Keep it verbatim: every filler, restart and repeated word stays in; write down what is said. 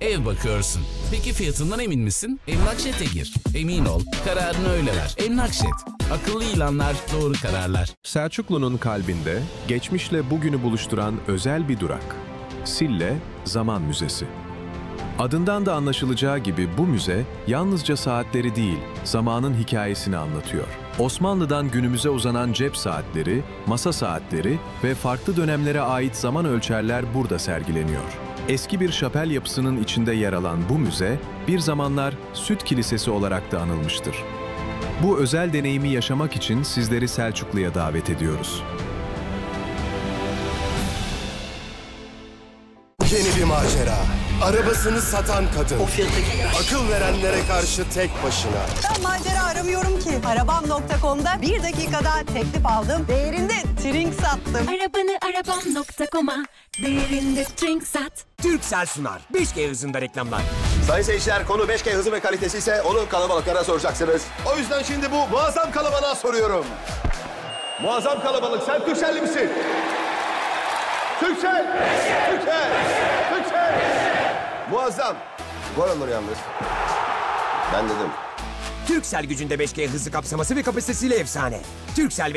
ev bakıyorsun. Peki fiyatından emin misin? Emlakjet'e gir. Emin ol, kararını öyle ver. Emlakjet. Akıllı ilanlar, doğru kararlar. Selçuklu'nun kalbinde geçmişle bugünü buluşturan özel bir durak. Sille Zaman Müzesi. Adından da anlaşılacağı gibi bu müze yalnızca saatleri değil, zamanın hikayesini anlatıyor. Osmanlı'dan günümüze uzanan cep saatleri, masa saatleri ve farklı dönemlere ait zaman ölçerler burada sergileniyor. Eski bir şapel yapısının içinde yer alan bu müze, bir zamanlar Süt Kilisesi olarak da anılmıştır. Bu özel deneyimi yaşamak için sizleri Selçuklu'ya davet ediyoruz. Yeni bir macera. Arabasını satan kadın. O fiyattaki Akıl verenlere karşı tek başına. Ben macera aramıyorum ki. Arabam nokta com'da bir dakikada teklif aldım. Değerinde trink sattım. Arabanı arabam nokta com'a değerinde trink sat. Turkcell sunar. beş G hızında reklamlar. Sayın seyirciler, konu beş G hızı ve kalitesi ise onu kalabalıklara soracaksınız. O yüzden şimdi bu muazzam kalabalığa soruyorum. Muazzam kalabalık, sen Turkcell'li misin? Turkcell! Turkcell! Turkcell! Muazzam. Gol olur yalnız. Ben dedim. Turkcell gücünde beş G hızı kapsaması ve kapasitesiyle efsane. Turkcell